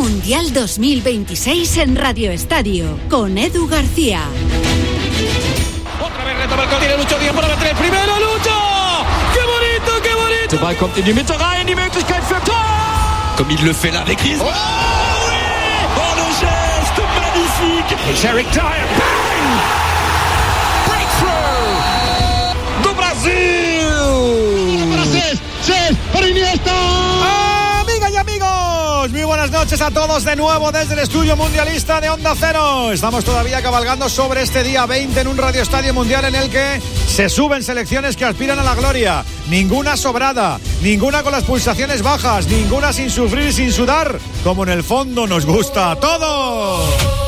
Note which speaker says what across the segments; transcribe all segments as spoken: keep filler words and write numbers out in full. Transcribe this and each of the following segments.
Speaker 1: Mundial dos mil veintiséis en Radio Estadio, con Edu García.
Speaker 2: Otra vez retoma el que tiene Lucho Díaz para meter el primero. ¡Lucho! ¡Qué bonito, qué bonito!
Speaker 3: Der Ball kommt in die Mitte rein, die Möglichkeit für Tor!
Speaker 2: Comme il le fait là avec Griezmann.
Speaker 3: Oh, oui! Oh, le geste magnifique!
Speaker 2: It's Eric Dyer. Bang! Breakthrough! Do Brasil!
Speaker 4: Para Cés, Cés, para Iniesta.
Speaker 5: Amigas y amigos, muy buenas noches a todos de nuevo desde el estudio mundialista de Onda Cero. Estamos todavía cabalgando sobre este día veinte en un Radio Estadio Mundial en el que se suben selecciones que aspiran a la gloria. Ninguna sobrada, ninguna con las pulsaciones bajas, ninguna sin sufrir y sin sudar, como en el fondo nos gusta a todos.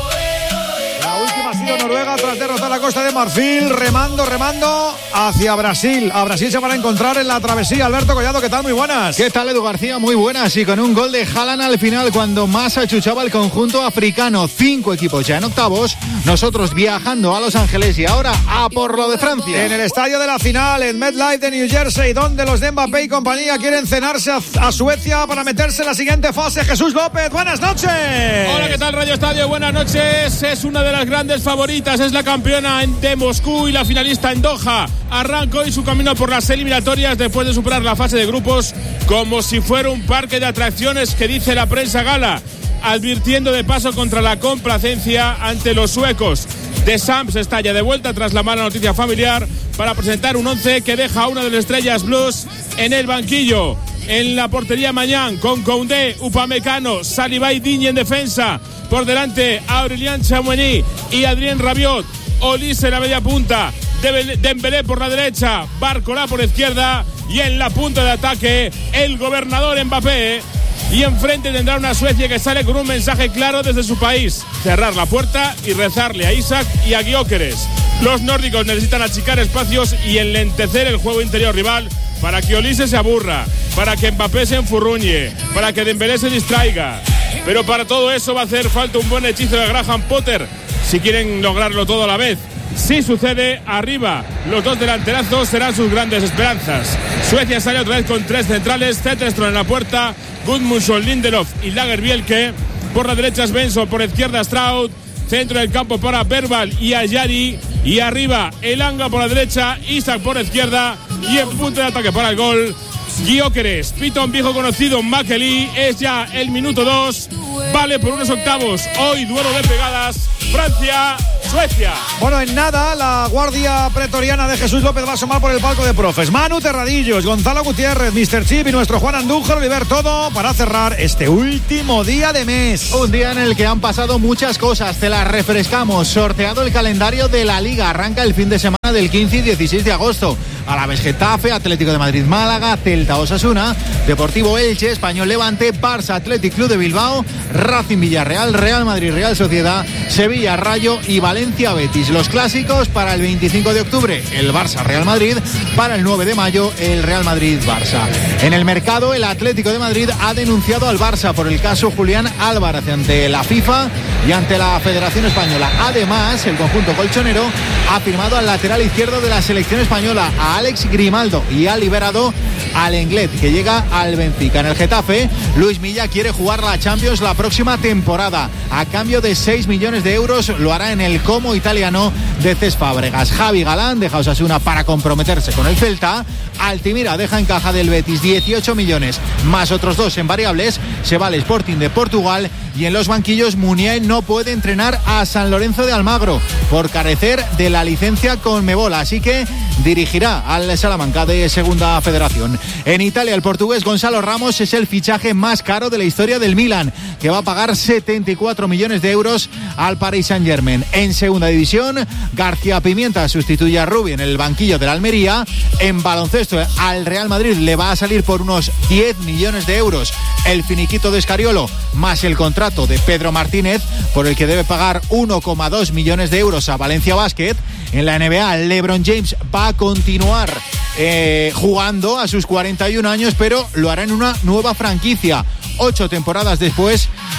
Speaker 5: La última ha sido Noruega tras derrotar a la Costa de Marfil, remando, remando hacia Brasil. A Brasil se van a encontrar en la travesía. Alberto Collado, ¿qué tal? Muy buenas.
Speaker 6: ¿Qué tal, Edu García? Muy buenas. Y con un gol de Haaland al final, cuando más achuchaba el conjunto africano. Cinco equipos ya en octavos. Nosotros viajando a Los Ángeles y ahora a por lo de Francia.
Speaker 5: En el estadio de la final, en MetLife de New Jersey, donde los de Mbappé y compañía quieren cenarse a, a Suecia para meterse en la siguiente fase. Jesús López, buenas noches.
Speaker 7: Hola, ¿qué tal, Radio Estadio? Buenas noches. Es una de las grandes favoritas. Es la campeona de Moscú y la finalista en Doha. Arrancó hoy su camino por las eliminatorias después de superar la fase de grupos como si fuera un parque de atracciones que dice la prensa gala, advirtiendo de paso contra la complacencia ante los suecos. De Sams está ya de vuelta tras la mala noticia familiar para presentar un once que deja a una de las estrellas blues en el banquillo. En la portería Mañán con Koundé, Upamecano, Saliba y Digne en defensa. Por delante Aurélien Tchouaméni y Adrien Rabiot. Olise en la media punta, Dembélé por la derecha, Barcola por izquierda y en la punta de ataque el gobernador Mbappé. Y enfrente tendrá una Suecia que sale con un mensaje claro desde su país: cerrar la puerta y rezarle a Isak y a Gyökeres. Los nórdicos necesitan achicar espacios y enlentecer el juego interior rival para que Olise se aburra, para que Mbappé se enfurruñe, para que Dembélé se distraiga. Pero para todo eso va a hacer falta un buen hechizo de Graham Potter si quieren lograrlo todo a la vez. Si sucede, arriba los dos delanterazos serán sus grandes esperanzas. Suecia sale otra vez con tres centrales: Zetterström en la puerta, Gudmundsson, Lindelof y Lagerbielke. Por la derecha Svensson, por izquierda Straud. Centro del campo para Bergvall y Ayari. Y arriba Elanga por la derecha, Isak por izquierda. Y en punto de ataque para el gol, Gyökeres. Pita un viejo conocido, Makeli. Es ya el minuto dos. Vale por unos octavos. Hoy duelo de pegadas. Francia, Suecia.
Speaker 5: Bueno, en nada, la guardia pretoriana de Jesús López va a asomar por el palco de profes. Manu Terradillos, Gonzalo Gutiérrez, mister Chip y nuestro Juan Andújar, Oliver, todo para cerrar este último día de mes.
Speaker 6: Un día en el que han pasado muchas cosas, te las refrescamos. Sorteado el calendario de la Liga, arranca el fin de semana del quince y dieciséis de agosto. Alavés Getafe, Atlético de Madrid Málaga, Celta Osasuna, Deportivo Elche, Español Levante, Barça Athletic Club de Bilbao, Racing Villarreal, Real Madrid Real Sociedad, Sevilla Rayo y Valencia Betis. Los clásicos para el veinticinco de octubre, el Barça Real Madrid, para el nueve de mayo el Real Madrid Barça. En el mercado, el Atlético de Madrid ha denunciado al Barça por el caso Julián Álvarez ante la FIFA y ante la Federación Española. Además, el conjunto colchonero ha firmado al lateral izquierdo de la selección española, a Alex Grimaldo, y ha liberado al Lenglet, que llega al Benfica. En el Getafe, Luis Milla quiere jugar la Champions la próxima temporada. A cambio de seis millones de euros lo hará en el Como italiano de Cés Fábregas. Javi Galán deja Osasuna para comprometerse con el Celta. Altimira deja en caja del Betis dieciocho millones, más otros dos en variables. Se va al Sporting de Portugal. Y en los banquillos, Muniain no puede entrenar a San Lorenzo de Almagro por carecer de la licencia Conmebol, así que dirigirá al Salamanca de Segunda Federación. En Italia, el portugués Gonzalo Ramos es el fichaje más caro de la historia del Milan, que va a pagar setenta y cuatro millones de euros al Paris Saint-Germain. En Segunda División, García Pimienta sustituye a Rubi en el banquillo de la Almería. En baloncesto, al Real Madrid le va a salir por unos diez millones de euros el finiquito de Escariolo, más el contrato de Pedro Martínez, por el que debe pagar uno coma dos millones de euros a Valencia Basket. En la N B A, LeBron James va a continuar eh, jugando a sus cuarenta y un años, pero lo hará en una nueva franquicia. Ocho temporadas después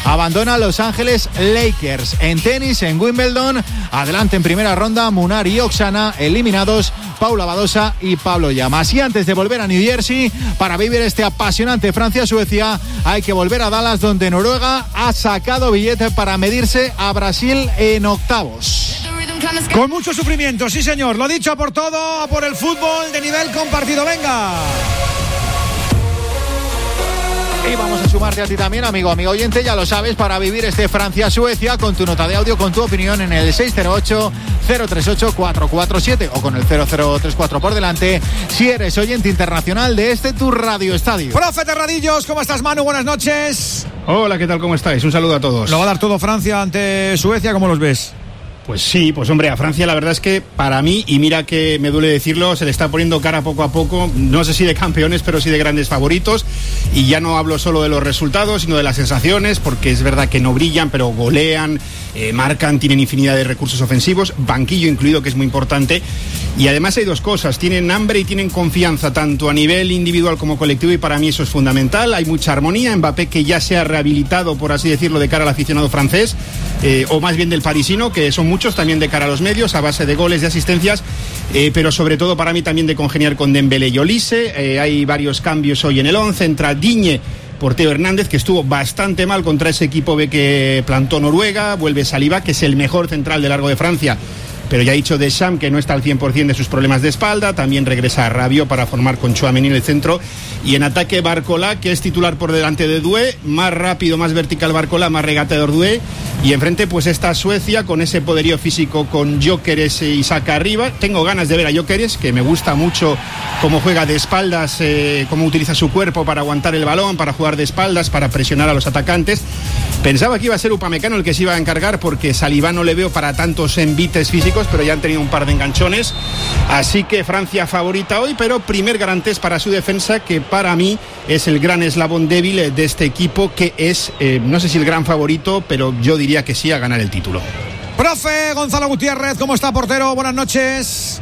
Speaker 6: abandona Los Ángeles Lakers. En tenis, en Wimbledon, adelante en primera ronda Munar y Oksana, eliminados Paula Badosa y Pablo Llamas. Y antes de volver a New Jersey para vivir este apasionante Francia-Suecia, hay que volver a Dallas, donde Noruega ha sacado billete para medirse a Brasil en octavos.
Speaker 5: Con mucho sufrimiento, sí señor. Lo dicho, a por todo, a por el fútbol de nivel compartido. Venga.
Speaker 6: Y vamos a sumarte a ti también, amigo, amigo oyente, ya lo sabes, para vivir este Francia-Suecia con tu nota de audio, con tu opinión en el seis cero ocho, cero tres ocho, cuatro cuatro siete o con el cero cero tres cuatro por delante si eres oyente internacional de este tu Radio Estadio.
Speaker 5: Profe Terradillos, ¿cómo estás, Manu? Buenas noches.
Speaker 8: Hola, ¿qué tal? ¿Cómo estáis? Un saludo a todos.
Speaker 5: ¿Lo va a dar todo Francia ante Suecia? ¿Cómo los ves?
Speaker 8: Pues sí, pues hombre, a Francia la verdad es que para mí, y mira que me duele decirlo, se le está poniendo cara poco a poco, no sé si de campeones, pero sí de grandes favoritos, y ya no hablo solo de los resultados, sino de las sensaciones, porque es verdad que no brillan, pero golean, eh, marcan, tienen infinidad de recursos ofensivos, banquillo incluido, que es muy importante, y además hay dos cosas, tienen hambre y tienen confianza, tanto a nivel individual como colectivo, y para mí eso es fundamental. Hay mucha armonía, Mbappé que ya se ha rehabilitado, por así decirlo, de cara al aficionado francés, eh, o más bien del parisino, que son muchos también de cara a los medios, a base de goles, de asistencias, eh, pero sobre todo para mí también de congeniar con Dembélé y Olise. Eh, hay varios cambios hoy en el once, entra Digne por Teo Hernández, que estuvo bastante mal contra ese equipo B que plantó Noruega, vuelve Saliba, que es el mejor central de largo de Francia, pero ya ha dicho Deschamps que no está al cien por ciento de sus problemas de espalda. También regresa Rabiot para formar con Tchouaméni en el centro, y en ataque Barcola, que es titular por delante de Doué, más rápido, más vertical Barcola, más regateador Doué, y enfrente pues está Suecia con ese poderío físico con Gyökeres y Saka arriba. Tengo ganas de ver a Gyökeres, que me gusta mucho cómo juega de espaldas, eh, cómo utiliza su cuerpo para aguantar el balón, para jugar de espaldas, para presionar a los atacantes. Pensaba que iba a ser Upamecano el que se iba a encargar, porque Saliba no le veo para tantos envites físicos, pero ya han tenido un par de enganchones. Así que Francia favorita hoy, pero primer garantés para su defensa, que para mí es el gran eslabón débil de este equipo, que es, eh, no sé si el gran favorito, pero yo diría que sí a ganar el título.
Speaker 5: Profe Gonzalo Gutiérrez, ¿cómo está, portero? Buenas noches.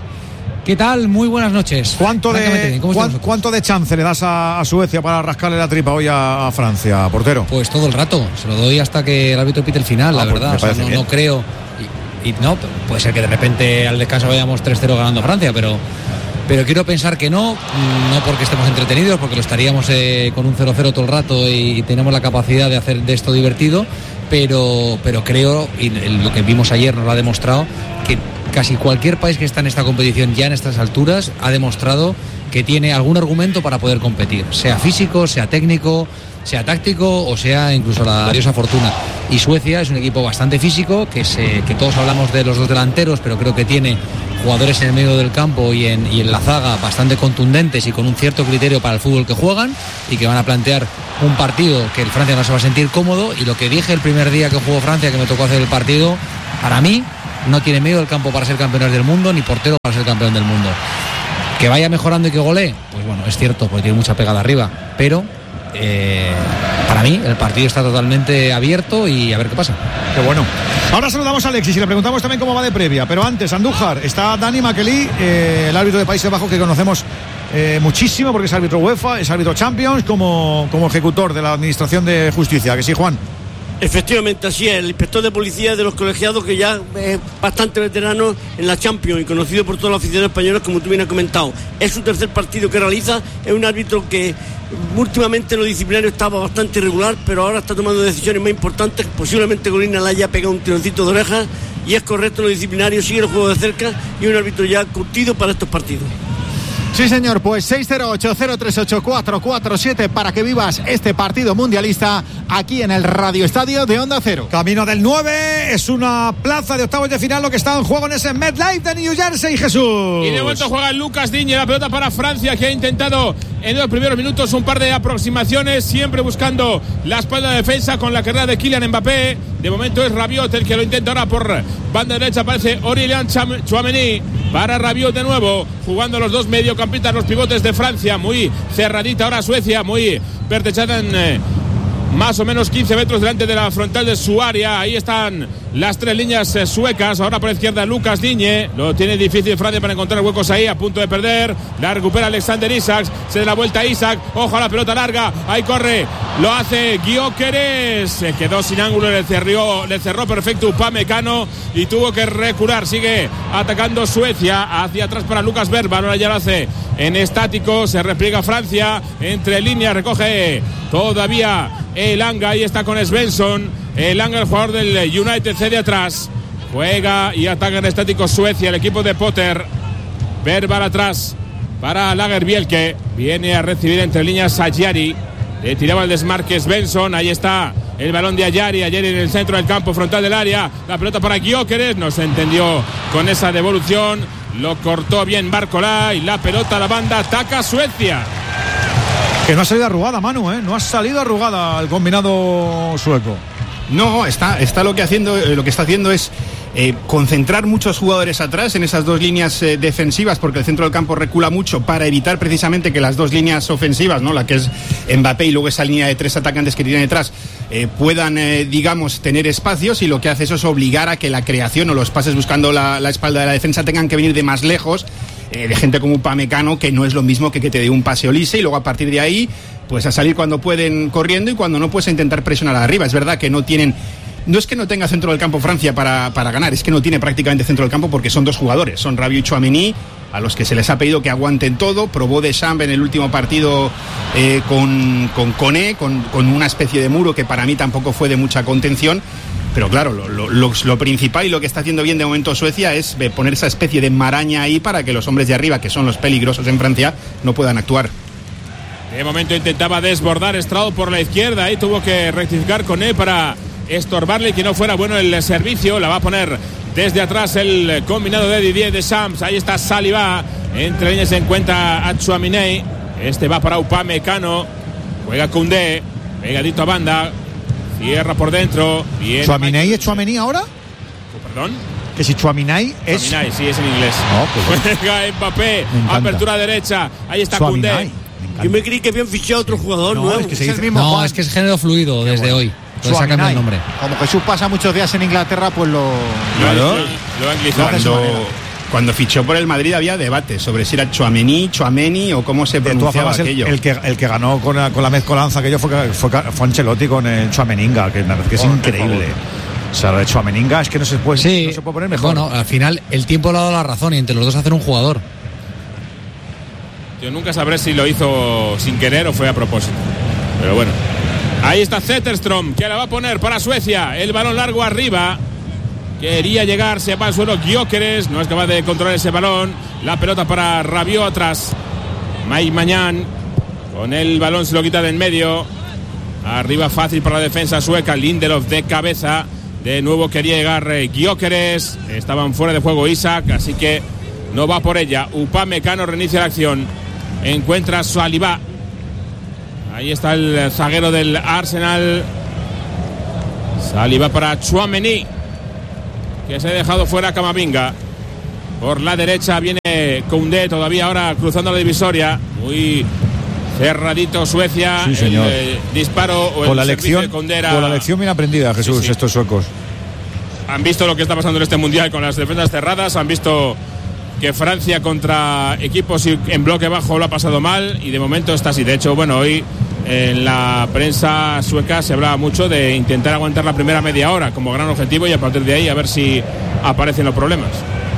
Speaker 9: ¿Qué tal? Muy buenas noches.
Speaker 5: ¿Cuánto de, ¿cuánto, ¿cuánto de chance le das a, a Suecia para rascarle la tripa hoy a, a Francia, portero?
Speaker 9: Pues todo el rato, se lo doy hasta que el árbitro pite el final, ah, la verdad. O sea, no, no creo, y, y no, puede ser que de repente al descanso vayamos tres cero ganando Francia, pero... Pero quiero pensar que no, no porque estemos entretenidos, porque lo estaríamos eh, con un cero cero todo el rato y tenemos la capacidad de hacer de esto divertido, pero, pero creo, y lo que vimos ayer nos lo ha demostrado, que casi cualquier país que está en esta competición ya en estas alturas ha demostrado que tiene algún argumento para poder competir, sea físico, sea técnico, sea táctico o sea incluso la diosa fortuna. Y Suecia es un equipo bastante físico, que, se, que todos hablamos de los dos delanteros, pero creo que tiene jugadores en el medio del campo y en, y en la zaga bastante contundentes y con un cierto criterio para el fútbol que juegan, y que van a plantear un partido que el Francia no se va a sentir cómodo. Y lo que dije el primer día que jugó Francia, que me tocó hacer el partido, para mí no tiene medio del campo para ser campeones del mundo, ni portero para ser campeón del mundo. Que vaya mejorando y que golee, pues bueno, es cierto, porque tiene mucha pegada arriba, pero eh, para mí el partido está totalmente abierto y a ver qué pasa.
Speaker 5: Qué bueno. Ahora saludamos a Alexis y le preguntamos también cómo va de previa, pero antes, Andújar, está Dani Makeli, eh, el árbitro de Países Bajos, que conocemos eh, muchísimo porque es árbitro UEFA, es árbitro Champions, como, como ejecutor de la Administración de Justicia. ¿Que sí, Juan?
Speaker 10: Efectivamente, así es, el inspector de policía de los colegiados, que ya es bastante veterano en la Champions y conocido por todos los aficionados españoles, como tú bien has comentado. Es su tercer partido que realiza, es un árbitro que últimamente en lo disciplinario estaba bastante irregular, pero ahora está tomando decisiones más importantes. Posiblemente Golina le haya pegado un tironcito de oreja, y es correcto en lo disciplinario, sigue el juego de cerca y un árbitro ya curtido para estos partidos.
Speaker 6: Sí, señor, pues seis cero ocho, cero tres ocho, cuatro cuatro siete para que vivas este partido mundialista aquí en el Radio Estadio de Onda Cero.
Speaker 5: Camino del nueve, es una plaza de octavos de final lo que está en juego en ese MetLife de New Jersey, Jesús.
Speaker 7: Y de momento juega Lucas Digne, la pelota para Francia, que ha intentado en los primeros minutos un par de aproximaciones, siempre buscando la espalda de defensa con la carrera de Kylian Mbappé. De momento es Rabiot el que lo intenta ahora por banda derecha, aparece Aurélien Tchouaméni para Rabiot de nuevo, jugando los dos mediocampistas, los pivotes de Francia, muy cerradita ahora Suecia, muy pertrechada en eh, más o menos quince metros delante de la frontal de su área. Ahí están las tres líneas eh, suecas. Ahora por izquierda Lucas Digne, lo tiene difícil Francia para encontrar huecos ahí, a punto de perder. La recupera Alexander Isak, se da la vuelta a Isak, ojo a la pelota larga, ahí corre, lo hace Gyökeres, se quedó sin ángulo, le cerró, le cerró perfecto Upamecano y tuvo que recular. Sigue atacando Suecia, hacia atrás para Lucas Bergman, ahora ya lo hace en estático, se repliega Francia, entre líneas recoge todavía Elanga, ahí está con Svensson. Elanga, el jugador del United, cede atrás, juega y ataca en estático Suecia, el equipo de Potter. Bergman atrás para Lagerbielke, viene a recibir entre líneas a Yari, le tiraba el desmarque Svensson, ahí está el balón de Ayari, Ayari en el centro del campo frontal del área, la pelota para Gyökeres, no se entendió con esa devolución, lo cortó bien Barcola y la pelota a la banda, ataca Suecia.
Speaker 5: Que no ha salido arrugada, Manu, ¿eh? No ha salido arrugada el combinado sueco.
Speaker 8: No, está, está lo que haciendo, lo que está haciendo es eh, concentrar muchos jugadores atrás en esas dos líneas eh, defensivas, porque el centro del campo recula mucho para evitar precisamente que las dos líneas ofensivas, ¿no? La que es Mbappé y luego esa línea de tres atacantes que tiene detrás, eh, puedan, eh, digamos, tener espacios, y lo que hace eso es obligar a que la creación o los pases buscando la, la espalda de la defensa tengan que venir de más lejos, eh, de gente como Upamecano, que no es lo mismo que que te dé un pase Olise, y luego a partir de ahí pues a salir cuando pueden corriendo, y cuando no, pues a intentar presionar arriba. Es verdad que no tienen, no es que no tenga centro del campo Francia para, para ganar, es que no tiene prácticamente centro del campo, porque son dos jugadores, son Rabiot y Tchouaméni, a los que se les ha pedido que aguanten todo. Probó Deschamps en el último partido eh, con, con Koné, con, con una especie de muro que para mí tampoco fue de mucha contención. Pero claro, lo, lo, lo, lo principal y lo que está haciendo bien de momento Suecia es poner esa especie de maraña ahí para que los hombres de arriba, que son los peligrosos en Francia, no puedan actuar.
Speaker 7: De momento intentaba desbordar Stroud por la izquierda y tuvo que rectificar con él para estorbarle y que no fuera bueno el servicio. La va a poner desde atrás el combinado de Didier Deschamps. Ahí está Saliba, entre líneas se encuentra a Tchouaméni. Este va para Upamecano, juega Koundé, pegadito a banda, cierra por dentro.
Speaker 5: ¿Tchouaméni es Tchouaméni ahora?
Speaker 7: ¿Perdón?
Speaker 5: Que si Tchouaméni es...
Speaker 7: Tchouaméni, sí, es en inglés.
Speaker 5: No, pues
Speaker 7: juega Mbappé, apertura derecha, ahí está Koundé.
Speaker 10: Yo me creí que habían fichado otro jugador
Speaker 6: no,
Speaker 10: nuevo.
Speaker 6: Es que, se dice
Speaker 10: es
Speaker 6: el mismo,
Speaker 9: no,
Speaker 6: Juan.
Speaker 9: es que es género fluido desde bueno. hoy. Entonces ha cambiado el nombre.
Speaker 6: Como Jesús pasa muchos días en Inglaterra, pues lo...
Speaker 8: Claro,
Speaker 7: lo han glizado.
Speaker 8: Cuando, cuando fichó por el Madrid había debate sobre si era Tchouaméni, Tchouaméni o cómo se pronunciaba
Speaker 5: el,
Speaker 8: aquello.
Speaker 5: El que, el que ganó con la, con la mezcolanza aquello fue, fue, fue Ancelotti con el Tchouaméninga, que me parece que es oh, increíble. O sea, lo de Tchouaméninga es que no se puede,
Speaker 9: sí,
Speaker 5: no se puede poner mejor.
Speaker 9: Bueno, al final el tiempo le ha dado la razón y entre los dos hacen un jugador.
Speaker 7: Yo nunca sabré si lo hizo sin querer o fue a propósito. Pero bueno. Ahí está Zetterström, que la va a poner para Suecia. El balón largo arriba. Quería llegar, se va al suelo Gyökeres. No es capaz de controlar ese balón. La pelota para Rabiot atrás. Mike Mañán. Con el balón se lo quita de en medio. Arriba fácil para la defensa sueca. Lindelof de cabeza. De nuevo quería llegar Gyökeres. Estaban fuera de juego Isak, así que no va por ella. Upamecano reinicia la acción. Encuentra Saliba. Ahí está el zaguero del Arsenal. Saliba para Tchouaméni, que se ha dejado fuera Camavinga. Por la derecha viene Koundé, todavía ahora cruzando la divisoria. Muy cerradito Suecia.
Speaker 5: Sí, señor.
Speaker 7: El eh, disparo o
Speaker 5: con
Speaker 7: el
Speaker 5: la lección,
Speaker 7: de Koundé era...
Speaker 5: con la lección bien aprendida, Jesús, sí, sí. Estos suecos.
Speaker 7: Han visto lo que está pasando en este mundial con las defensas cerradas. Han visto que Francia contra equipos en bloque bajo lo ha pasado mal y de momento está así. De hecho, bueno, hoy en la prensa sueca se hablaba mucho de intentar aguantar la primera media hora como gran objetivo y a partir de ahí a ver si aparecen los problemas.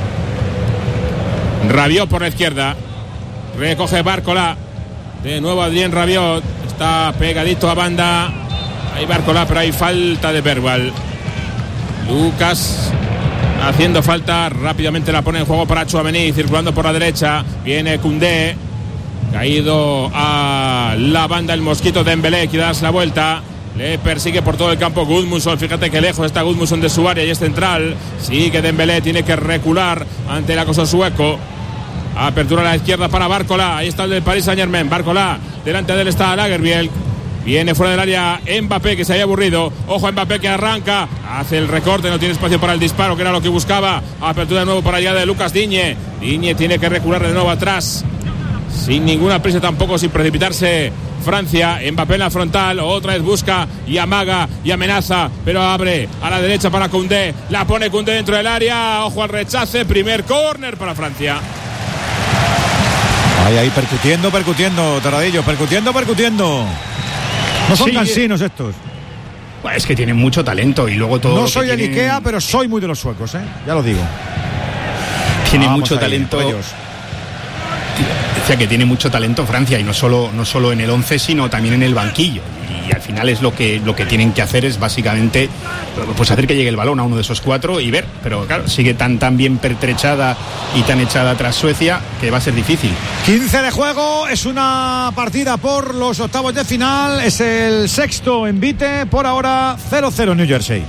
Speaker 7: Rabiot por la izquierda, recoge Barcola, de nuevo Adrien Rabiot, está pegadito a banda, hay Barcola pero hay falta de Bergwijn. Lucas haciendo falta, rápidamente la pone en juego para Tchouaméni, circulando por la derecha, viene Koundé, caído a la banda el mosquito de Dembélé, quiere darse la vuelta, le persigue por todo el campo Gudmundsson, fíjate que lejos está Gudmundsson de su área y es central, sigue Dembélé, tiene que recular ante el acoso sueco, apertura a la izquierda para Barcola, ahí está el del Paris Saint-Germain, Barcola, delante de él está Lagerbielke. Viene fuera del área Mbappé, que se había aburrido. Ojo a Mbappé, que arranca. Hace el recorte, no tiene espacio para el disparo, que era lo que buscaba. Apertura de nuevo para allá de Lucas Digne. Digne tiene que recular de nuevo atrás. Sin ninguna prisa tampoco, sin precipitarse Francia. Mbappé en la frontal, otra vez busca y amaga y amenaza, pero abre a la derecha para Koundé, la pone Koundé dentro del área, ojo al rechace, primer córner para Francia.
Speaker 5: Ahí, ahí, percutiendo, percutiendo, Terradillo, percutiendo, percutiendo. No son sí, cansinos estos.
Speaker 8: Pues es que tienen mucho talento y luego todo.
Speaker 5: No
Speaker 8: lo
Speaker 5: soy
Speaker 8: que
Speaker 5: el
Speaker 8: tienen...
Speaker 5: Ikea, pero soy muy de los suecos, ¿eh? Ya lo digo.
Speaker 8: Tiene
Speaker 5: Vamos
Speaker 8: mucho
Speaker 5: ahí,
Speaker 8: talento.
Speaker 5: ellos.
Speaker 8: Decía que tiene mucho talento Francia y no solo, no solo en el once, sino también en el banquillo. Y al final es lo que, lo que tienen que hacer es básicamente pues hacer que llegue el balón a uno de esos cuatro y ver. Pero claro, sigue tan, tan bien pertrechada y tan echada tras Suecia que va a ser difícil.
Speaker 5: quince de juego, es una partida por los octavos de final, es el sexto envite, por ahora cero cero New Jersey.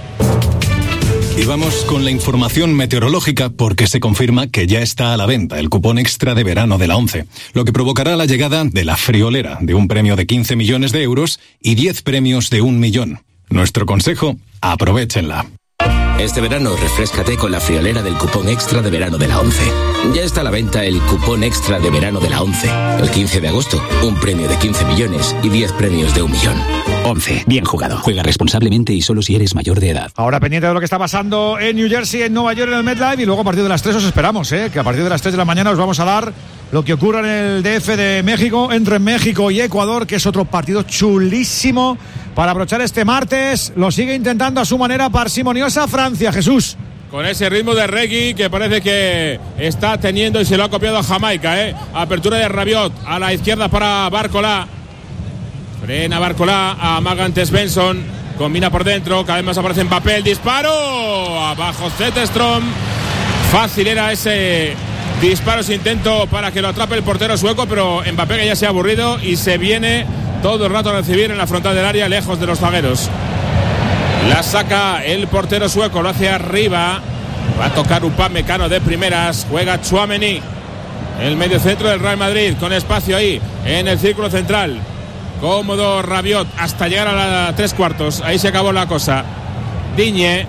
Speaker 11: Y vamos con la información meteorológica porque se confirma que ya está a la venta el cupón extra de verano de la ONCE, lo que provocará la llegada de la friolera de un premio de quince millones de euros y diez premios de un millón. Nuestro consejo, aprovéchenla.
Speaker 12: Este verano refréscate con la friolera del cupón extra de verano de la ONCE. Ya está a la venta el cupón extra de verano de la ONCE. El quince de agosto, un premio de quince millones y diez premios de un millón. ONCE, bien jugado. Juega responsablemente y solo si eres mayor de edad.
Speaker 5: Ahora pendiente de lo que está pasando en New Jersey, en Nueva York, en el MetLife, y luego a partir de las tres os esperamos, ¿eh? Que a partir de las tres de la mañana os vamos a dar lo que ocurra en el D F de México, entre México y Ecuador, que es otro partido chulísimo para aprovechar este martes. Lo sigue intentando a su manera parsimoniosa Francia, Jesús.
Speaker 7: Con ese ritmo de reggae que parece que está teniendo y se lo ha copiado a Jamaica, ¿eh? Apertura de Rabiot a la izquierda para Barcola. Frena Barcola, amaga antes Benson. Combina por dentro, cada vez más aparece Mbappé. El disparo, abajo Zetterström. Fácil era ese disparo, ese intento para que lo atrape el portero sueco, pero Mbappé que ya se ha aburrido y se viene todo el rato a recibir en la frontal del área, lejos de los zagueros. La saca el portero sueco, lo hace arriba. Va a tocar Upamecano de primeras. Juega Tchouaméni, el medio centro del Real Madrid, con espacio ahí en el círculo central. Cómodo Rabiot hasta llegar a la tres cuartos. Ahí se acabó la cosa. Digne.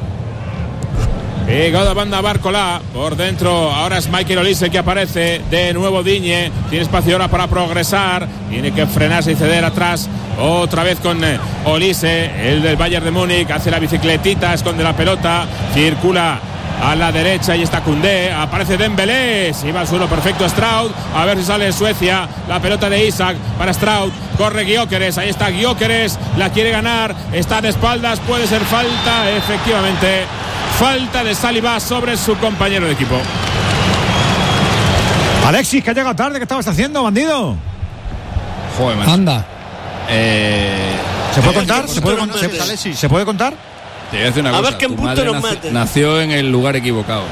Speaker 7: Pegado a banda Barcola. Por dentro ahora es Michael Olise que aparece. De nuevo Digne. Tiene espacio ahora para progresar. Tiene que frenarse y ceder atrás. Otra vez con Olise, el del Bayern de Múnich. Hace la bicicletita, esconde la pelota. Circula a la derecha y está Koundé. Aparece Dembélé. Se iba al suelo perfecto Straud. A ver si sale Suecia. La pelota de Isaac para Straud. Corre Gyökeres. Ahí está Gyökeres. La quiere ganar. Está de espaldas. Puede ser falta. Efectivamente. Falta de Saliba sobre su compañero de equipo.
Speaker 5: Alexis, que ha llegado tarde. ¿Qué estabas haciendo, bandido?
Speaker 9: Joder, macho. Anda.
Speaker 5: Eh, ¿Se puede contar? ¿Se puede, con, se, ¿Se puede contar?
Speaker 10: Te voy a decir una cosa. A ver qué punto nos mete.
Speaker 13: Nació en el lugar equivocado.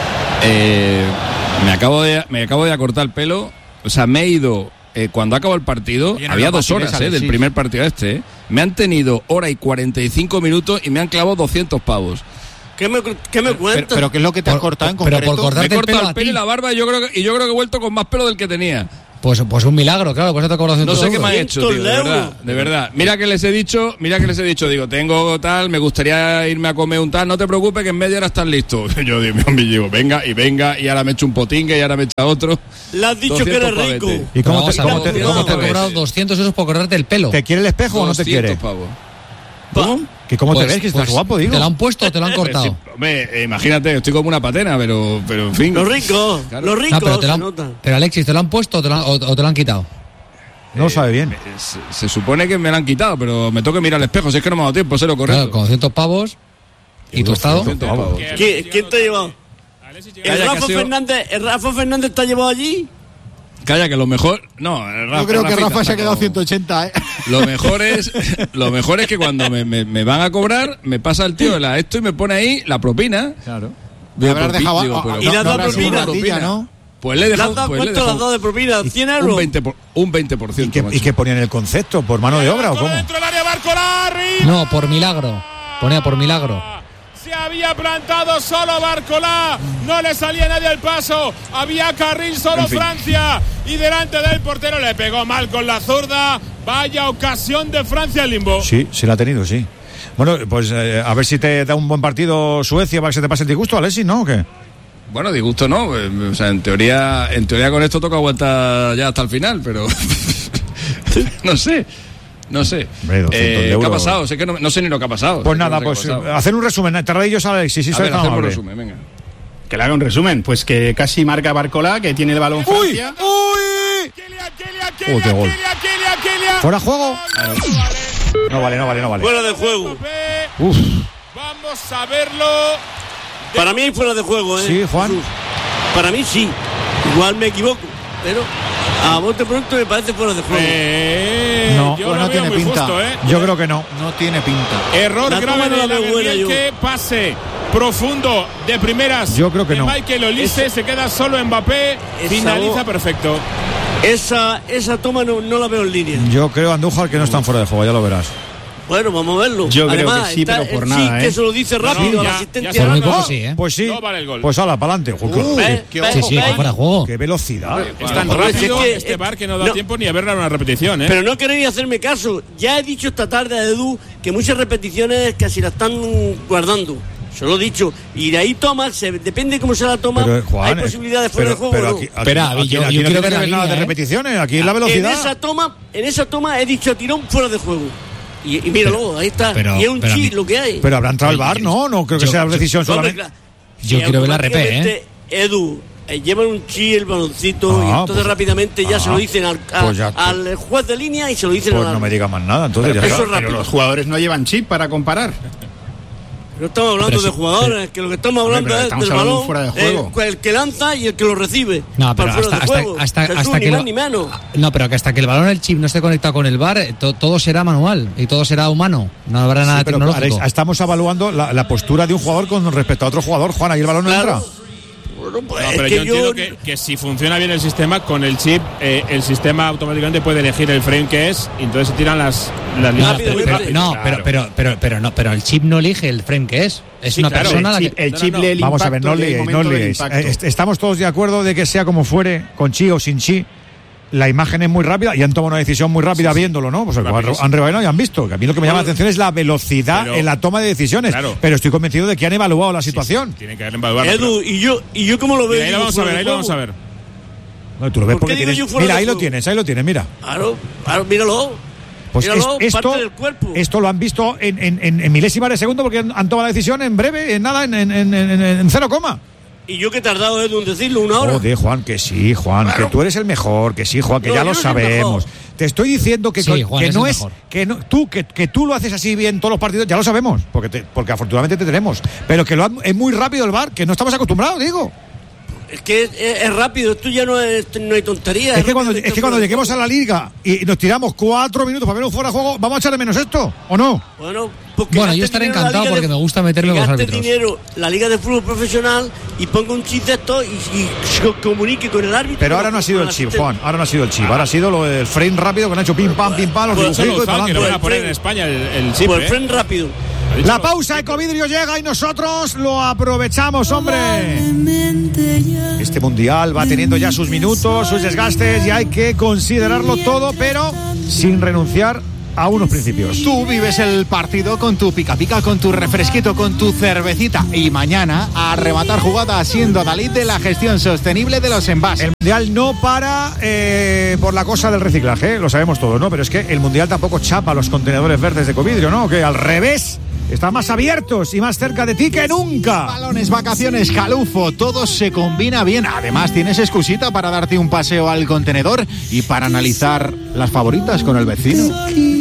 Speaker 13: Eh, me acabo de me acabo de acortar el pelo. O sea, me he ido eh, cuando acabó el partido. Bien, había dos horas eh, del primer partido este. Eh. Me han tenido hora y cuarenta y cinco minutos y me han clavado doscientos pavos.
Speaker 10: ¿Qué me, qué me cuentas?
Speaker 6: Pero, pero ¿qué es lo que te has cortado en concreto?
Speaker 9: Pero por cortarte
Speaker 13: me he cortado
Speaker 9: el pelo,
Speaker 13: el pelo y la barba y yo, creo que, y yo creo que he vuelto con más pelo del que tenía.
Speaker 9: Pues, pues un milagro, claro, pues te acuerdas de
Speaker 13: No sé qué me ha hecho, tío, de verdad, de verdad. Mira que les he dicho, mira que les he dicho, digo, tengo tal, me gustaría irme a comer un tal, no te preocupes que en media hora estás listo. Yo digo, me digo, venga y venga, y ahora me echo un potingue y ahora me echa otro.
Speaker 10: Le has dicho que eres rico.
Speaker 5: ¿Y cómo te, cómo te,
Speaker 9: cómo te ha cobrado doscientos euros por cortarte el pelo?
Speaker 5: ¿Te quiere el espejo o no te quiere?
Speaker 13: Pavos.
Speaker 5: ¿Cómo? ¿Que cómo pues, te ves? Que estás pues, guapo, digo.
Speaker 9: ¿Te lo han puesto o te lo han cortado?
Speaker 13: Sí, hombre, eh, imagínate, estoy como una patena, pero, pero en fin.
Speaker 10: Los ricos, claro. Los ricos.
Speaker 9: No, pero, te lo han, pero Alexis, ¿te lo han puesto o te lo han, o, o te lo han quitado?
Speaker 5: No lo sabe bien.
Speaker 13: Eh, se, se supone que me lo han quitado, pero me toca mirar al espejo, si es que no me ha dado tiempo, sé lo correcto.
Speaker 9: Claro, con doscientos pavos. ¿Y tu estado?
Speaker 10: ¿Quién, ¿Quién te ha llevado? ¿El Rafa, sido... Fernández, ¿El Rafa Fernández te ha llevado allí?
Speaker 13: Calla, que lo mejor... No, Rafa,
Speaker 6: yo creo que
Speaker 13: Rafa
Speaker 6: Rafa se ha quedado ciento ochenta, ¿eh?
Speaker 13: Lo mejor es lo mejor es que cuando me, me, me van a cobrar, me pasa el tío de la esto y me pone ahí la propina.
Speaker 6: Claro.
Speaker 13: Me habrás dejado... Digo,
Speaker 10: pero, ¿y le has dado propina? propina?
Speaker 6: ¿No?
Speaker 13: Pues le he dejado...
Speaker 10: ¿Le has dado
Speaker 13: pues
Speaker 10: cuánto le has dado de propina? ¿cien euros?
Speaker 13: Un veinte por ciento. Un veinte por ciento,
Speaker 5: ¿Y, qué, ¿Y qué ponían el concepto? ¿Por mano de obra o cómo?
Speaker 7: Dentro del área, Barcola, arriba.
Speaker 9: No, por milagro. Ponía por milagro.
Speaker 7: Se había plantado solo Barcola, no le salía nadie al paso, había carril solo en fin. Francia y delante del portero le pegó mal con la zurda. Vaya ocasión de Francia al limbo.
Speaker 5: Sí, sí la ha tenido, sí. Bueno, pues eh, a ver si te da un buen partido Suecia para que se te pase el disgusto, Alexis, ¿no? ¿O qué?
Speaker 13: Bueno, disgusto no, o sea, en teoría, en teoría con esto toca aguantar ya hasta el final, pero... no sé. No sé.
Speaker 5: Hombre,
Speaker 13: eh, ¿Qué ha pasado? Sé que no, no sé ni lo que ha pasado.
Speaker 5: Pues nada,
Speaker 13: no
Speaker 5: pues hacer un resumen. Terradillos, Alexis, si sois tan amable.
Speaker 8: Un resumen, venga. Que le haga un resumen. Pues que casi marca Barcola, que tiene el balón Francia.
Speaker 5: ¡Uy! ¡Uy! ¡Oh, qué gol! ¿Fuera juego? No vale, no vale, no vale.
Speaker 10: Fuera de juego.
Speaker 5: Uf.
Speaker 7: Vamos a verlo.
Speaker 10: Para mí hay fuera de juego, ¿eh?
Speaker 5: Sí, Juan.
Speaker 10: Para mí sí. Igual me equivoco, pero a bote pronto me parece fuera de juego.
Speaker 7: Eh,
Speaker 5: no,
Speaker 7: yo
Speaker 5: pues no tiene pinta.
Speaker 7: Justo, ¿eh?
Speaker 5: Yo creo que no.
Speaker 6: No tiene pinta.
Speaker 7: Error
Speaker 10: la
Speaker 7: grave
Speaker 10: no
Speaker 7: de la Gabriel, que pase profundo de primeras.
Speaker 5: Yo creo que
Speaker 7: de
Speaker 5: no.
Speaker 7: Michael Olise,
Speaker 10: Esa,
Speaker 7: se queda solo Mbappé, finaliza
Speaker 10: esa,
Speaker 7: perfecto.
Speaker 10: Esa, esa toma no, no la veo en línea.
Speaker 5: Yo creo, Andújar, que no están fuera de juego, ya lo verás.
Speaker 10: Bueno, vamos a verlo.
Speaker 8: Yo
Speaker 10: Además,
Speaker 8: creo que sí, pero por nada,
Speaker 10: sí,
Speaker 8: ¿eh?
Speaker 10: que se lo dice rápido
Speaker 7: no,
Speaker 10: al
Speaker 7: ya,
Speaker 10: asistente.
Speaker 9: Por muy poco sí, ¿eh?
Speaker 5: Pues sí.
Speaker 7: No vale el gol.
Speaker 5: Pues ala, para adelante.
Speaker 10: Uh, ve,
Speaker 5: qué,
Speaker 10: ve,
Speaker 9: Sí, sí,
Speaker 10: ve.
Speaker 9: que fuera de juego.
Speaker 5: qué velocidad.
Speaker 7: Es tan
Speaker 10: Joder,
Speaker 7: rápido
Speaker 10: es que-
Speaker 7: este bar que no da
Speaker 10: no.
Speaker 7: tiempo ni a verla en una repetición, ¿eh?
Speaker 10: Pero no queréis hacerme caso. Ya he dicho esta tarde a Edu que muchas repeticiones casi la están guardando. Se lo he dicho. Y de ahí toma, se, depende cómo se la toma.
Speaker 5: Pero, Juan,
Speaker 10: hay posibilidades fuera
Speaker 5: pero,
Speaker 10: de juego.
Speaker 5: pero
Speaker 10: ¿no?
Speaker 5: aquí, aquí,
Speaker 9: Espera,
Speaker 5: aquí,
Speaker 9: yo-
Speaker 5: aquí
Speaker 9: yo
Speaker 5: no
Speaker 9: quiero
Speaker 5: tiene
Speaker 9: ver
Speaker 5: que
Speaker 9: la
Speaker 5: nada de
Speaker 9: línea, ¿eh?
Speaker 5: repeticiones. Aquí es la
Speaker 10: En
Speaker 5: velocidad.
Speaker 10: esa toma, en esa toma he dicho tirón fuera de juego. Y, y míralo, ahí está.
Speaker 9: pero-
Speaker 10: y es un
Speaker 9: pero a
Speaker 10: chi
Speaker 9: mí-
Speaker 10: lo que hay.
Speaker 5: Pero habrá entrado el bar, no, no creo que
Speaker 9: Yo-
Speaker 5: sea
Speaker 9: yo-
Speaker 5: decisión
Speaker 10: No, hombre,
Speaker 5: solamente.
Speaker 10: claro.
Speaker 9: Yo
Speaker 10: Si
Speaker 9: quiero ver la repé, ¿eh?
Speaker 10: automáticamente, Edu, eh, llevan un chi el baloncito
Speaker 5: Ah,
Speaker 10: y entonces
Speaker 5: pues-
Speaker 10: rápidamente ya
Speaker 5: ah,
Speaker 10: se lo dicen al, a-
Speaker 5: pues ya-
Speaker 10: al juez de línea y se lo dicen
Speaker 5: Pues
Speaker 10: al
Speaker 5: no me diga más nada, entonces
Speaker 10: Pero
Speaker 5: ya
Speaker 10: eso
Speaker 5: está.
Speaker 10: es rápido.
Speaker 8: Pero los jugadores no llevan chip para comparar.
Speaker 10: No estamos hablando
Speaker 9: Pero
Speaker 10: de
Speaker 9: sí,
Speaker 10: jugadores, que lo que estamos
Speaker 8: Hombre,
Speaker 10: hablando
Speaker 8: pero
Speaker 10: es
Speaker 8: estamos
Speaker 10: del
Speaker 8: hablando
Speaker 10: balón,
Speaker 8: fuera de juego.
Speaker 10: eh, el que lanza y el que lo recibe.
Speaker 9: No, pero
Speaker 10: para fuera
Speaker 9: hasta,
Speaker 10: de
Speaker 9: hasta,
Speaker 10: juego.
Speaker 9: hasta,
Speaker 10: Jesús,
Speaker 9: hasta
Speaker 10: ni
Speaker 9: que
Speaker 10: más
Speaker 9: lo-
Speaker 10: ni menos.
Speaker 9: No, pero que hasta que el balón, el chip no esté conectado con el bar, eh, to- todo será manual y todo será humano. No habrá nada
Speaker 5: Sí, pero
Speaker 9: tecnológico.
Speaker 5: Alex, estamos evaluando la, la postura de un jugador con respecto a otro jugador. Juan, ahí el balón no
Speaker 10: Claro.
Speaker 5: entra.
Speaker 10: Bueno, pues
Speaker 7: No,
Speaker 10: es
Speaker 7: pero
Speaker 10: que
Speaker 7: yo entiendo que, que si funciona bien el sistema, con el chip, eh, el sistema automáticamente puede elegir el frame que es y entonces se tiran las, las
Speaker 9: No,
Speaker 7: líneas.
Speaker 9: pero,
Speaker 10: Rápido,
Speaker 9: pero-
Speaker 10: rápido.
Speaker 9: no,
Speaker 7: Claro.
Speaker 9: pero, pero, pero, pero no, pero el chip no elige el frame que es. Es
Speaker 7: Sí,
Speaker 9: una
Speaker 7: claro,
Speaker 9: persona
Speaker 8: el
Speaker 9: la
Speaker 8: chip,
Speaker 9: que.
Speaker 8: el
Speaker 7: No,
Speaker 8: chip
Speaker 7: no, no.
Speaker 8: lee el
Speaker 5: Vamos a ver,
Speaker 8: impacto,
Speaker 5: no
Speaker 8: lee el
Speaker 5: liéis, no
Speaker 8: momento del
Speaker 5: liéis.
Speaker 8: impacto.
Speaker 5: Eh, est- Estamos todos de acuerdo de que sea como fuere, con chi o sin chi. La imagen es muy rápida y han tomado una decisión muy rápida viéndolo, ¿no? Pues han,
Speaker 7: Rapidísimo.
Speaker 5: han rebailado y han visto. Que a mí lo que me llama la atención es la velocidad
Speaker 7: Pero-
Speaker 5: en la toma de decisiones.
Speaker 7: Claro.
Speaker 5: Pero estoy convencido de que han evaluado la situación.
Speaker 7: Tiene que haber evaluado.
Speaker 10: Edu, y yo, y yo cómo lo veo.
Speaker 7: Mira, ahí lo
Speaker 10: Digo,
Speaker 7: vamos a
Speaker 10: fuera
Speaker 7: ver,
Speaker 10: de
Speaker 7: ahí lo
Speaker 10: juego.
Speaker 7: vamos a ver.
Speaker 5: No, tú lo ves
Speaker 10: ¿Por
Speaker 5: porque
Speaker 10: qué digo
Speaker 5: tienes.
Speaker 10: yo fuera
Speaker 5: Mira,
Speaker 10: de
Speaker 5: ahí lo
Speaker 10: juego?
Speaker 5: tienes, ahí lo tienes, mira.
Speaker 10: Claro, claro, míralo.
Speaker 5: Pues es-
Speaker 10: Míralo,
Speaker 5: esto,
Speaker 10: parte del cuerpo.
Speaker 5: esto lo han visto en, en, en, en milésimas de segundo porque han, han tomado la decisión en breve, en nada, en, en, en, en- en cero coma.
Speaker 10: Y yo que he tardado, Edu, en decirlo, una hora.
Speaker 5: Joder, Juan, que sí, Juan,
Speaker 10: Claro.
Speaker 5: que tú eres el mejor, que sí, Juan, que
Speaker 10: No,
Speaker 5: ya
Speaker 10: yo
Speaker 5: lo
Speaker 10: no soy el
Speaker 5: sabemos.
Speaker 10: mejor.
Speaker 5: Te estoy diciendo que,
Speaker 9: Sí,
Speaker 5: con-
Speaker 9: Juan
Speaker 5: que
Speaker 9: es
Speaker 5: no
Speaker 9: el
Speaker 5: es
Speaker 9: mejor.
Speaker 5: que no, tú que, que tú lo haces así bien todos los partidos, ya lo sabemos, porque te- porque afortunadamente te tenemos, pero que lo han- es muy rápido el bar, que no estamos acostumbrados, digo.
Speaker 10: Es que es, es- es rápido, esto ya no, es, no hay tontería.
Speaker 5: Es que cuando
Speaker 10: rápido,
Speaker 5: es que cuando
Speaker 10: fuera de
Speaker 5: lleguemos a
Speaker 10: juego.
Speaker 5: la liga y nos tiramos cuatro minutos para verlo fuera de juego, vamos a echar de menos esto, ¿o no?
Speaker 10: Bueno, porque
Speaker 9: Bueno, yo
Speaker 10: gaste
Speaker 9: estaré
Speaker 10: dinero en la
Speaker 9: encantado
Speaker 10: liga
Speaker 9: porque
Speaker 10: de-
Speaker 9: me gusta meterme
Speaker 10: que
Speaker 9: con los
Speaker 10: gaste
Speaker 9: árbitros.
Speaker 10: dinero la liga de fútbol profesional y ponga un chip de esto y, y se comunique con el árbitro.
Speaker 5: Pero
Speaker 10: con-
Speaker 5: ahora no ha sido
Speaker 10: con
Speaker 5: el chip,
Speaker 10: asistente.
Speaker 5: Juan. Ahora no ha sido el chip. Ahora ha sido lo del frame rápido que han hecho pim pam, pim pam, los
Speaker 10: Pues
Speaker 5: dibujitos y para
Speaker 7: que lo van a
Speaker 5: adelante.
Speaker 7: poner en España el, el chip.
Speaker 10: Por el
Speaker 7: ¿eh?
Speaker 10: freno rápido.
Speaker 7: Ha dicho
Speaker 5: La
Speaker 7: lo-
Speaker 5: pausa, Ecovidrio llega y nosotros lo aprovechamos, hombre. Este mundial va teniendo ya sus minutos, sus desgastes y hay que considerarlo todo, pero sin renunciar a unos principios.
Speaker 6: Tú vives el partido con tu pica pica, con tu refresquito, con tu cervecita y mañana a rematar jugada siendo Dalit de la gestión sostenible de los envases.
Speaker 5: El mundial no para eh, por la cosa del reciclaje, ¿eh? Lo sabemos todos, ¿no? Pero es que el mundial tampoco chapa los contenedores verdes de Ecovidrio, ¿no? Que al revés, están más abiertos y más cerca de ti que nunca.
Speaker 6: Balones, vacaciones, calufo, todo se combina bien. Además tienes excusita para darte un paseo al contenedor y para analizar las favoritas con el vecino.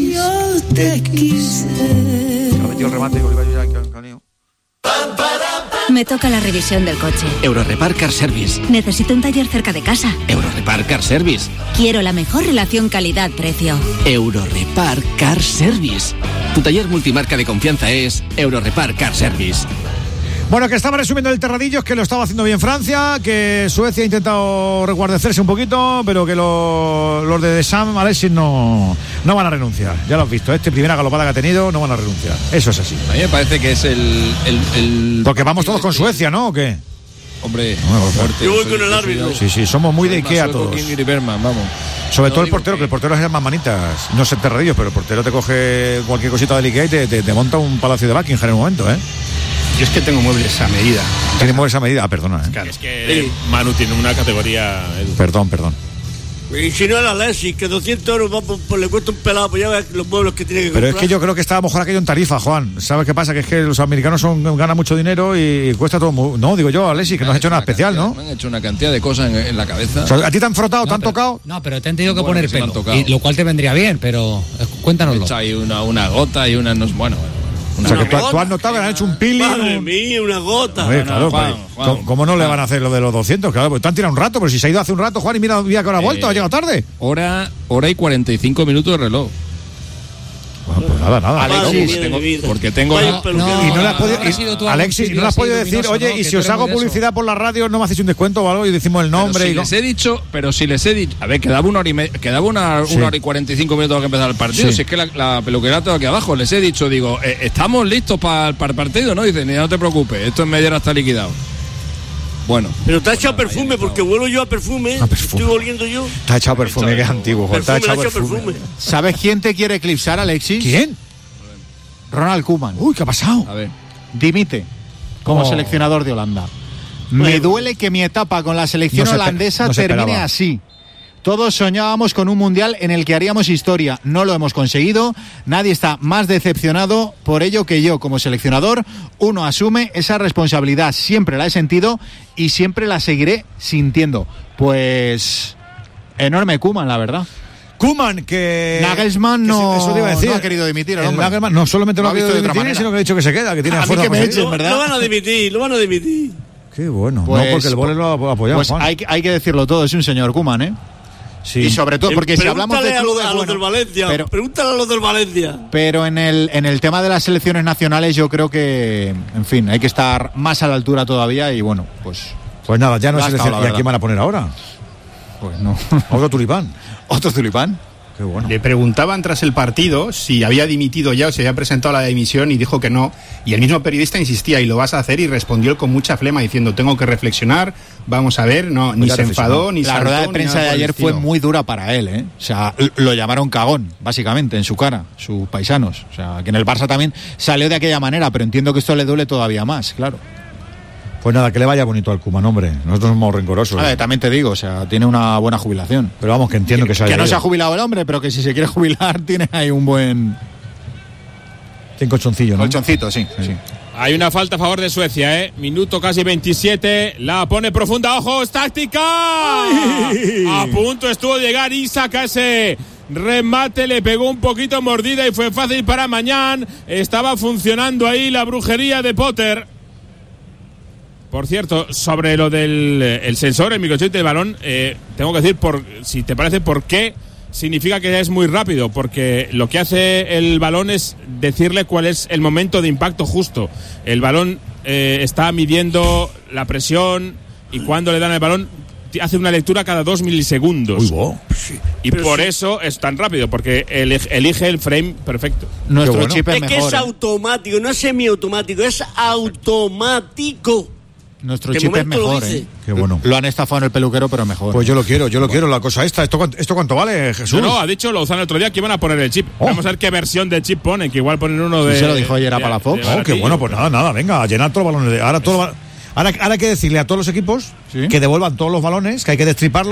Speaker 14: Me toca la revisión del coche.
Speaker 12: Eurorepar Car Service.
Speaker 14: Necesito un taller cerca de casa.
Speaker 12: Eurorepar Car Service.
Speaker 14: Quiero la mejor relación calidad-precio.
Speaker 12: Eurorepar Car Service. Tu taller multimarca de confianza es Eurorepar Car Service.
Speaker 5: Bueno, que estaba resumiendo el Terradillos, que lo estaba haciendo bien Francia, que Suecia ha intentado reguardecerse un poquito, pero que lo, los de Sam Alexis no, no van a renunciar. Ya lo has visto, este primera galopada que ha tenido, no van a renunciar. Eso es así.
Speaker 13: A mí me parece que es el... el, el
Speaker 5: Porque vamos todos con Suecia, ¿no? ¿O qué?
Speaker 13: Hombre,
Speaker 5: No, por favor.
Speaker 13: fuerte,
Speaker 10: Yo voy
Speaker 13: soy-
Speaker 10: con el
Speaker 13: soy-
Speaker 10: árbitro.
Speaker 5: Sí, sí, somos muy de Ikea
Speaker 13: Sueco,
Speaker 5: todos.
Speaker 13: King y Berman, vamos.
Speaker 5: Sobre
Speaker 13: No,
Speaker 5: todo el
Speaker 13: digo
Speaker 5: portero, que
Speaker 13: que-
Speaker 5: el portero es más manitas. No sé Terradillos, pero el portero te coge cualquier cosita del Ikea y te, te, te monta un palacio de Buckingham en un momento, ¿eh?
Speaker 8: Yo es que tengo muebles a medida.
Speaker 5: Tenemos esa medida. Ah, perdona, ¿eh?
Speaker 7: Es que Manu tiene una categoría. Edu.
Speaker 5: Perdón, perdón.
Speaker 10: Y si no era Alexis, que doscientos euros va, pues, pues le cuesta un pelado, pues ya ves los muebles que tiene que
Speaker 5: Pero
Speaker 10: comprar.
Speaker 5: es que yo creo que está mejor aquello en tarifa, Juan. ¿Sabes qué pasa? Que es que los americanos son, ganan mucho dinero y cuesta todo. Muy, no, digo yo, Alexis, que no has hecho nada especial,
Speaker 13: cantidad,
Speaker 5: ¿no?
Speaker 13: Me han hecho una cantidad de cosas en, en la cabeza.
Speaker 5: O sea, ¿a ti te han frotado,
Speaker 9: no,
Speaker 5: te han
Speaker 9: pero,
Speaker 5: tocado?
Speaker 9: No, pero te han tenido que
Speaker 13: bueno,
Speaker 9: poner
Speaker 13: sí me
Speaker 9: pelo. Y, lo cual te vendría bien, pero eh, cuéntanoslo.
Speaker 13: He ahí una, una gota y una. No, bueno,
Speaker 5: o sea, que tú, tú has notado que le han hecho un peeling.
Speaker 10: Madre mía, una gota.
Speaker 5: Oye,
Speaker 10: No,
Speaker 5: claro,
Speaker 10: no, Juan,
Speaker 5: pues,
Speaker 10: Juan,
Speaker 5: ¿cómo, ¿cómo no Juan. le van a hacer lo de los doscientos? Claro, pues te han tirado un rato, pero si se ha ido hace un rato, Juan, y mira, mira que ahora ha vuelto, eh, ha llegado tarde.
Speaker 13: Hora, hora y cuarenta y cinco minutos de reloj.
Speaker 5: Bueno, pues nada, nada.
Speaker 13: Alexis, porque tengo, porque tengo
Speaker 5: no, no, y no le has podido, y, Alexis, ¿no le has podido decir, oye, y si os hago publicidad por la radio, no me hacéis un descuento o algo y decimos el nombre?
Speaker 13: Pero si
Speaker 5: y
Speaker 13: les he dicho, pero si les he dicho, a ver, quedaba una hora y me, quedaba una, sí. una hora y cuarenta y cinco minutos para que empezara el partido. Sí. Si es que la, la peluquería está aquí abajo, les he dicho, digo, eh, estamos listos para pa el partido, ¿no? Dicen, no te preocupes, esto en media hora está liquidado. Bueno.
Speaker 10: Pero te ha echado perfume, porque huelo yo a perfume. A perfume. Estoy oliendo yo.
Speaker 5: Te ha echado perfume, que es antiguo.
Speaker 10: Perfume,
Speaker 5: te ha echado
Speaker 10: perfume.
Speaker 5: perfume.
Speaker 6: ¿Sabes quién te quiere eclipsar, Alexis?
Speaker 5: ¿Quién?
Speaker 6: Ronald Koeman.
Speaker 5: Uy, ¿qué ha pasado?
Speaker 13: A ver.
Speaker 6: Dimite como
Speaker 5: oh.
Speaker 6: seleccionador de Holanda. Me duele que mi etapa con la selección
Speaker 5: no
Speaker 6: holandesa
Speaker 5: no
Speaker 6: termine así. Todos soñábamos con un mundial en el que haríamos historia. No lo hemos conseguido. Nadie está más decepcionado por ello que yo. Como seleccionador, uno asume esa responsabilidad. Siempre la he sentido y siempre la seguiré sintiendo. Pues enorme Koeman, la verdad.
Speaker 5: Koeman, que...
Speaker 6: Nagelsmann no,
Speaker 5: eso te iba a decir.
Speaker 6: no ha querido dimitir. El el
Speaker 5: Nagelsmann no solamente no, no ha querido dimitir, sino que ha dicho que se queda, que tiene
Speaker 6: a
Speaker 5: fuerza.
Speaker 6: Mí que me echen, ¿verdad?
Speaker 10: Lo van a dimitir, lo van a dimitir.
Speaker 5: Qué bueno.
Speaker 6: Pues,
Speaker 5: no, porque el Bole lo ha apoyado,
Speaker 6: Pues
Speaker 5: Juan.
Speaker 6: hay, hay que decirlo todo, es un señor Koeman, ¿eh? Sí. Y sobre todo, porque si hablamos de clubes,
Speaker 10: a los
Speaker 6: bueno,
Speaker 10: del Valencia,
Speaker 6: pero,
Speaker 10: pregúntale a los del Valencia.
Speaker 6: Pero en el, en el tema de las selecciones nacionales yo creo que, en fin, hay que estar más a la altura todavía y bueno, pues...
Speaker 5: Pues nada, ya no es selección. ¿Y a quién van a poner ahora?
Speaker 6: Pues no.
Speaker 5: Otro tulipán.
Speaker 6: ¿Otro tulipán?
Speaker 5: Qué bueno.
Speaker 8: Le preguntaban tras el partido si había dimitido ya o si había presentado la dimisión y dijo que no. Y el mismo periodista insistía, ¿y lo vas a hacer? Y respondió con mucha flema diciendo, tengo que reflexionar, vamos a ver, no, ni se enfadó, ni
Speaker 6: La
Speaker 8: saltó,
Speaker 6: rueda de prensa de ayer fue muy dura para él, ¿eh? O sea, lo llamaron cagón, básicamente, en su cara, sus paisanos. O sea, que en el Barça también salió de aquella manera, pero entiendo que esto le duele todavía más, claro.
Speaker 5: Pues nada, que le vaya bonito al Koeman, hombre. Nosotros somos rencorosos.
Speaker 6: A ver, también te digo, o sea, tiene una buena jubilación.
Speaker 5: Pero vamos, que entiendo que, que se haya
Speaker 6: Que no
Speaker 5: ido.
Speaker 6: se ha jubilado el hombre, pero que si se quiere jubilar tiene ahí un buen...
Speaker 5: Tiene colchoncillo, ¿no?
Speaker 6: Colchoncito, sí, sí. sí.
Speaker 7: Hay una falta a favor de Suecia, ¿eh? Minuto casi veintisiete. La pone profunda. ¡Ojo! ¡Es táctica! ¡Ay! A punto estuvo de llegar Isak a ese remate. Le pegó un poquito mordida y fue fácil para mañana. Estaba funcionando ahí la brujería de Potter. Por cierto, sobre lo del el sensor, el microchip del balón, eh, tengo que decir, por si te parece, por qué significa que es muy rápido, porque lo que hace el balón es decirle cuál es el momento de impacto justo. El balón eh, está midiendo la presión y cuando le dan el balón hace una lectura cada dos milisegundos.
Speaker 5: Uy, wow.
Speaker 7: Sí. Y Pero por sí. eso es tan rápido, porque elige el frame perfecto.
Speaker 6: Nuestro
Speaker 10: bueno.
Speaker 6: chip es,
Speaker 10: es
Speaker 6: mejor.
Speaker 10: que es automático, no es semiautomático, es automático.
Speaker 6: Nuestro chip es mejor, ¿eh?
Speaker 5: Qué bueno.
Speaker 6: Lo han estafado en el peluquero, pero mejor.
Speaker 5: Pues yo lo quiero, yo lo bueno. quiero. La cosa esta, ¿esto, ¿esto cuánto vale, Jesús?
Speaker 7: No, no, ha dicho, lo usan el otro día, que iban a poner el chip. Oh. Vamos a ver qué versión de chip ponen, que igual ponen uno de...
Speaker 6: Sí, se lo dijo ayer a Palafox.
Speaker 5: Oh, qué bueno, pues nada, nada, venga, a llenar todos los balones. De, ahora, todo, ahora, ahora hay que decirle a todos los equipos ¿Sí? que devuelvan todos los balones, que hay que destriparlos.